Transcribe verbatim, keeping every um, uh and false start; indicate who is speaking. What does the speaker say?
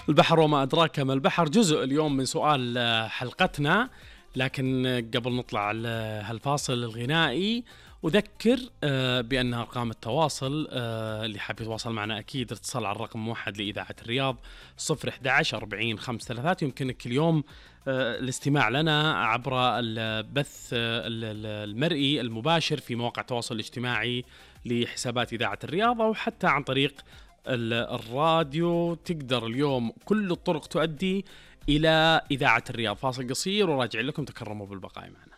Speaker 1: البحر وما أدراك ما البحر جزء اليوم من سؤال حلقتنا، لكن قبل نطلع هالفاصل الغنائي أذكر بأن أرقام التواصل اللي حاب يتواصل معنا أكيد اتصل على الرقم موحد لإذاعة الرياض صفر أحد عشر أربعين خمسة ثلاثات. يمكنك اليوم الاستماع لنا عبر البث المرئي المباشر في مواقع التواصل الاجتماعي لحسابات إذاعة الرياض، أو حتى عن طريق الراديو. تقدر اليوم كل الطرق تؤدي إلى إذاعة الرياض. فاصل قصير وراجع لكم، تكرموا بالبقاء معنا.